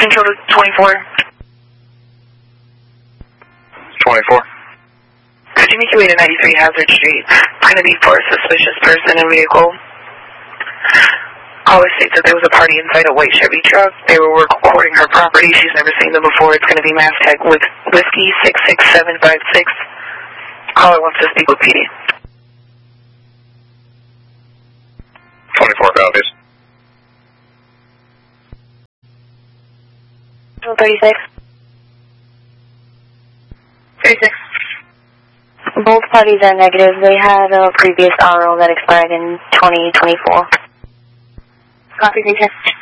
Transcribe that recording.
Central to 24. 24. Could you make your way to 93 Hazard Street? It's going to be for a suspicious person and vehicle. Caller states that there was a party inside a white Chevy truck. They were recording her property. She's never seen them before. It's going to be Mass Tech with Whiskey 66756. Caller wants to speak with PD. 24 copies. 36. 36. Both parties are negative. They had a previous RO that expired in 2024. Copy, 36.